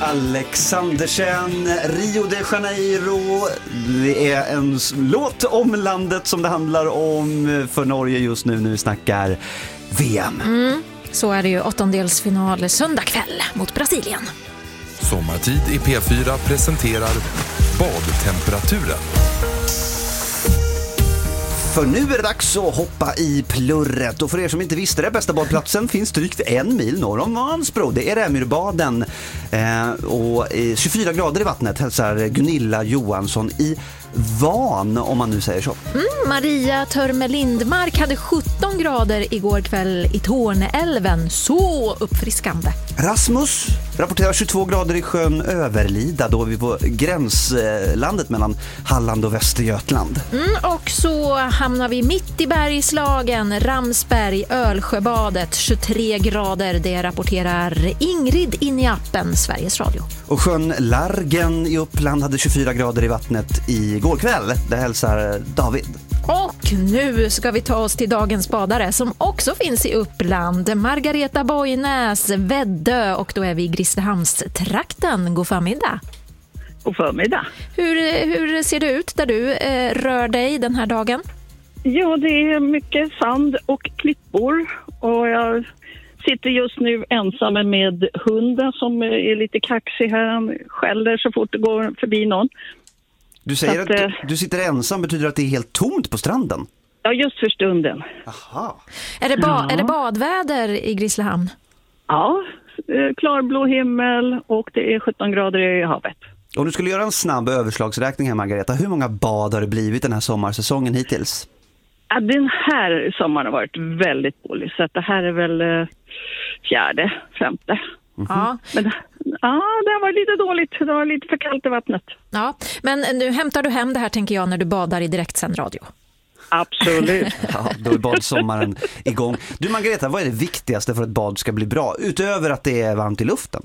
Alexandersen, Rio de Janeiro. Det är en låt om landet som det handlar om för Norge just nu när vi snackar VM. Så är det ju åttondelsfinal söndag kväll mot Brasilien. Sommartid i P4 presenterar badtemperaturen. För nu är det dags att hoppa i plurret. Och för er som inte visste det, bästa badplatsen finns drygt 1 mil norr om Vansbro. Det är Rämyrbaden. Och 24 grader i vattnet hälsar Gunilla Johansson i Van, om man nu säger så. Maria Törme Lindmark hade 17 grader igår kväll i Torneälven. Så uppfriskande. Rasmus rapporterar 22 grader i sjön Överlida. Då är vi på gränslandet mellan Halland och Västergötland. Och så hamnar vi mitt i Bergslagen, Ramsberg, Ölsjöbadet, 23 grader. Det rapporterar Ingrid in i appen Sveriges Radio. Och sjön Largen i Uppland hade 24 grader i vattnet igår kväll. Det hälsar David. Och nu ska vi ta oss till dagens badare som också finns i Uppland. Margareta Boynäs, Väddö, och då är vi i Grisslehamnstrakten. God förmiddag. God förmiddag. Hur ser det ut där du rör dig den här dagen? Ja, det är mycket sand och klippor och jag sitter just nu ensam med hunden som är lite kaxig här. Han skäller så fort det går förbi någon. Du säger att du sitter ensam, betyder att det är helt tomt på stranden? Ja, just för stunden. Aha. Är det badväder i Grisslehamn? Ja, klarblå himmel och det är 17 grader i havet. Om du skulle göra en snabb överslagsräkning här, Margareta, hur många bad har det blivit den här sommarsäsongen hittills? Ja, den här sommaren har varit väldigt dålig, så att det här är väl 4:e, 5:e. Ja. Men det var lite dåligt. Det var lite för kallt i vattnet. Ja, men nu hämtar du hem det här, tänker jag, när du badar i direktsänd radio. Absolut. Ja, då är badsommaren igång. Du, Margareta, vad är det viktigaste för att bad ska bli bra? Utöver att det är varmt i luften?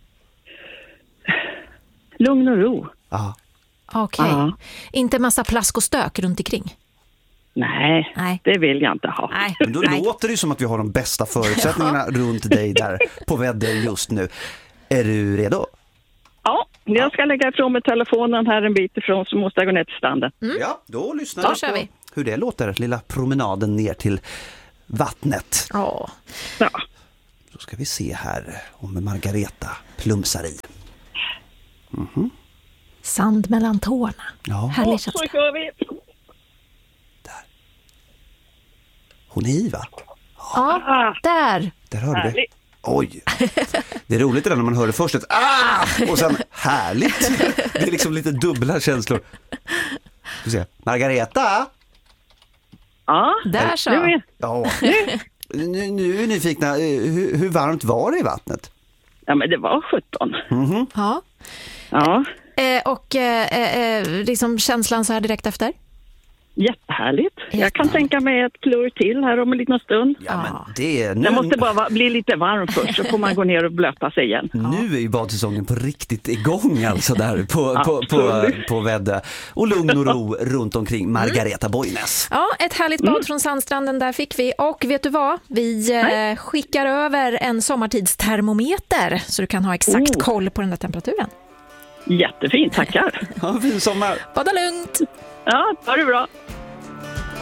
Lugn och ro. Ja. Okej. Ja. Inte massa plask och stök runt omkring? Nej, det vill jag inte ha. Nej. Men då låter det som att vi har de bästa förutsättningarna runt dig där på Väddö just nu. Är du redo? Ja, jag ska lägga ifrån mig telefonen här en bit ifrån, så måste jag gå ner till stranden. Ja, då lyssnar Då vi kör på vi. hur det låter, lilla promenaden ner till vattnet. Ja. Ja. Då ska vi se här om Margareta plumsar i. Sand mellan tårna. Ja. Härlig Så känsla. kör vi. Hon är i, va? Ja, där. Där hör du det. Härligt. Oj, det är roligt det där när man hör det först. Och sen härligt. Det är liksom lite dubbla känslor. Du ser, Margareta. Ja, Där så. nu är Ja. Nu är nyfikna. Hur varmt var det i vattnet? Ja, men det var 17. Ja. Ja, Och liksom känslan så här direkt efter? jättehärligt. Jag kan tänka mig ett plur till här om en liten stund. Ja, men det Det måste bara bli lite varm först, så får man gå ner och blöta sig igen. Nu är ju badsäsongen på riktigt igång alltså där på Väddö. Och lugn och ro runt omkring Margareta Boynäs. Ja, ett härligt bad från sandstranden där fick vi. Och vet du vad? Vi skickar över en sommartidstermometer så du kan ha exakt koll på den där temperaturen. Jättefint, tackar. Ja, fin sommar. Bada lugnt! Ja, ha det bra.